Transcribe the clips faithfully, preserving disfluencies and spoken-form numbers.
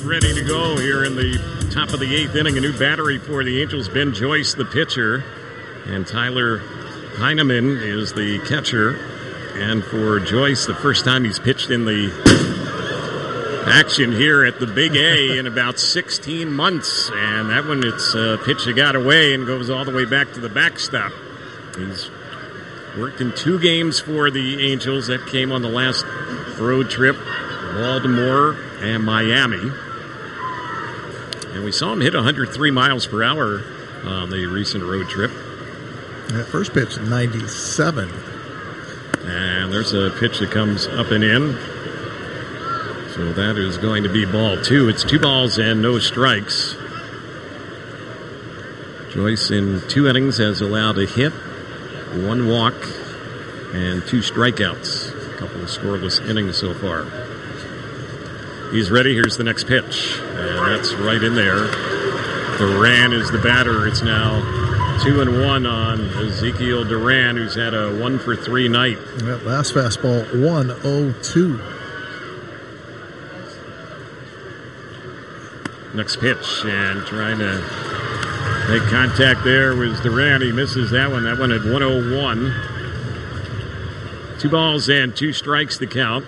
ready to go here in the top of the eighth inning. A new battery for the Angels. Ben Joyce, the pitcher, and Tyler Heineman is the catcher. And for Joyce, the first time he's pitched in the action here at the Big A in about sixteen months. And that one, it's a pitch that got away and goes all the way back to the backstop. He's worked in two games for the Angels. That came on the last road trip, Baltimore and Miami. And we saw him hit one hundred three miles per hour on the recent road trip. That first pitch, ninety-seven. And there's a pitch that comes up and in. So that is going to be ball two. It's two balls and no strikes. Joyce in two innings has allowed a hit, one walk, and two strikeouts. A couple of scoreless innings so far. He's ready. Here's the next pitch. And that's right in there. Duran is the batter. It's now two and one on Ezekiel Duran, who's had a one for three night. That last fastball, one oh two. Next pitch, and trying to make contact there was Duran. He misses that one. That one at one oh one. Two balls and two strikes to count.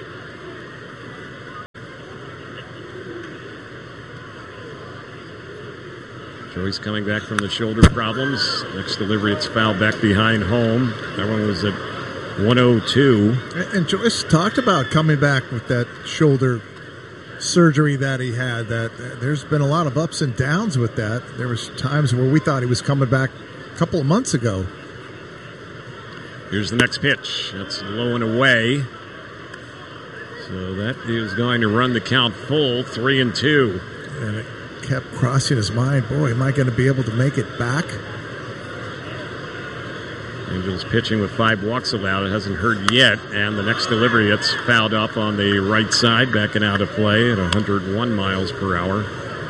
Joyce coming back from the shoulder problems. Next delivery, it's fouled back behind home. That one was at one oh two. And Joyce talked about coming back with that shoulder surgery that he had. That there's been a lot of ups and downs with that. There was times where we thought he was coming back a couple of months ago. Here's the next pitch. That's low and away. So that is going to run the count full, three and two. And it kept crossing his mind, boy, am I going to be able to make it back? Angels pitching with five walks allowed. It hasn't hurt yet. And the next delivery, it's fouled up on the right side, backing out of play at one hundred one miles per hour.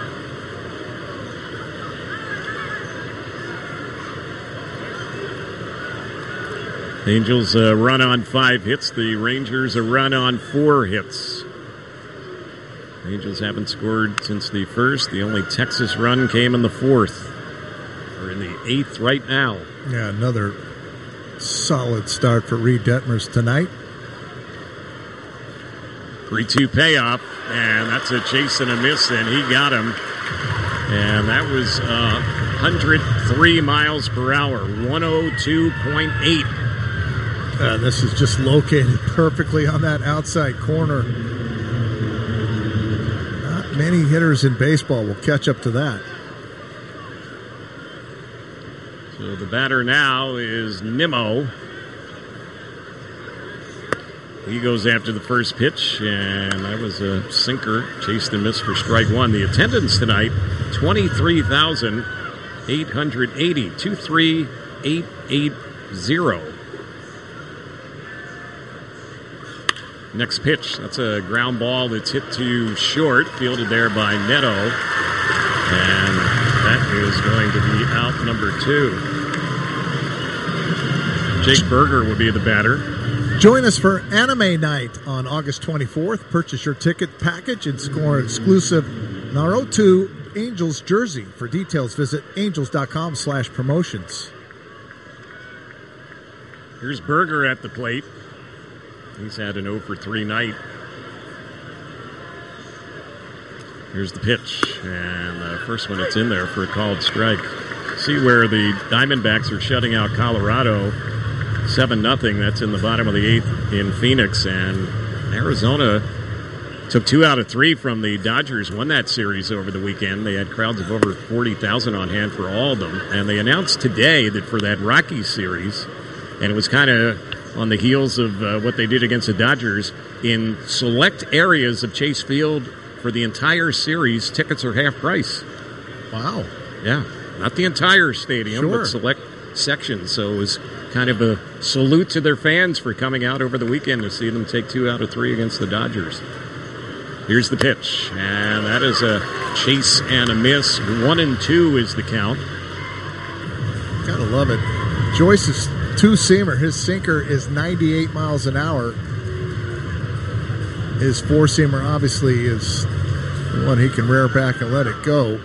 Angels a run on five hits. The Rangers a run on four hits. Angels haven't scored since the first. The only Texas run came in the fourth. We're in the eighth right now. Yeah, another solid start for Reed Detmers tonight. three two payoff, and that's a chase and a miss, and he got him. And that was uh, one hundred three miles per hour, one oh two point eight. Uh, this is just located perfectly on that outside corner. Not many hitters in baseball will catch up to that. So the batter now is Nimmo. He goes after the first pitch, and that was a sinker. Chased and missed for strike one. The attendance tonight, twenty-three thousand eight hundred eighty. two three eight eight zero. Next pitch, that's a ground ball that's hit to short, fielded there by Neto. And that is going to be out number two. Jake Berger will be the batter. Join us for Anime Night on August twenty-fourth. Purchase your ticket package and score an exclusive Naruto Angels jersey. For details, visit angels.com slash promotions. Here's Berger at the plate. He's had an oh for three night. Here's the pitch. And the first one, it's in there for a called strike. See where the Diamondbacks are shutting out Colorado seven nothing. That's in the bottom of the eighth in Phoenix. And Arizona took two out of three from the Dodgers, won that series over the weekend. They had crowds of over forty thousand on hand for all of them. And they announced today that for that Rockies series, and it was kind of on the heels of uh, what they did against the Dodgers, in select areas of Chase Field for the entire series, tickets are half price. Wow. Yeah, not the entire stadium, sure. but select sections. So it was kind of a salute to their fans for coming out over the weekend to see them take two out of three against the Dodgers. Here's the pitch, and that is a chase and a miss. One and two is the count. Gotta love it. Joyce's two-seamer, his sinker is ninety-eight miles an hour. His four-seamer obviously is One he can rear back and let it go.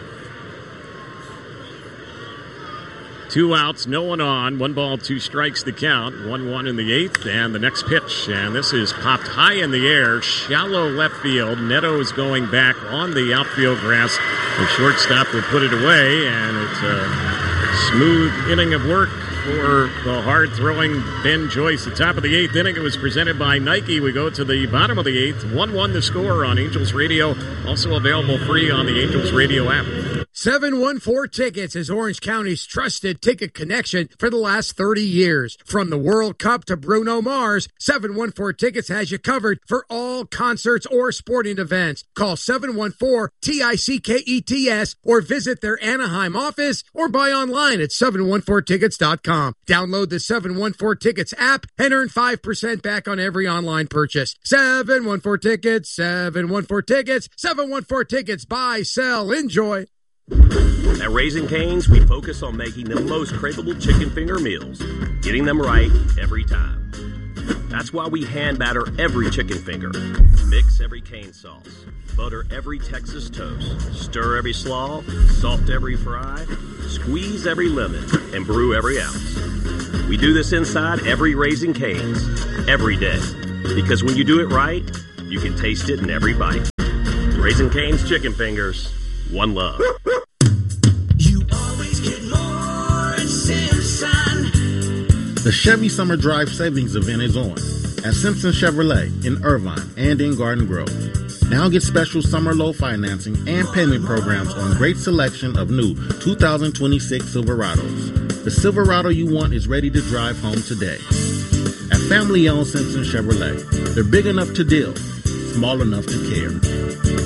Two outs, no one on. One ball, two strikes to count. one one in the eighth, and the next pitch. And this is popped high in the air, shallow left field. Neto is going back on the outfield grass. The shortstop will put it away, and it's a smooth inning of work for the hard-throwing Ben Joyce. The top of the eighth inning, it was presented by Nike. We go to the bottom of the eighth. one one the score on Angels Radio. Also available free on the Angels Radio app. seven one four Tickets is Orange County's trusted ticket connection for the last thirty years. From the World Cup to Bruno Mars, seven one four Tickets has you covered for all concerts or sporting events. Call seven one four T I C K E T S or visit their Anaheim office or buy online at seven one four tickets dot com. Download the seven one four Tickets app and earn five percent back on every online purchase. seven one four Tickets, seven one four Tickets, seven one four Tickets. Buy, sell, enjoy. At Raising Cane's, we focus on making the most craveable chicken finger meals, getting them right every time. That's why we hand batter every chicken finger, mix every cane sauce, butter every Texas toast, stir every slaw, salt every fry, squeeze every lemon, and brew every ounce. We do this inside every Raising Cane's, every day. Because when you do it right, you can taste it in every bite. Raising Cane's Chicken Fingers, one love. You always get more at Simpson. The Chevy Summer Drive Savings Event is on at Simpson Chevrolet in Irvine and in Garden Grove. Now get special summer low financing and payment programs on great selection of new two thousand twenty-six Silverados. The Silverado you want is ready to drive home today. At family-owned Simpson Chevrolet, they're big enough to deal, small enough to care.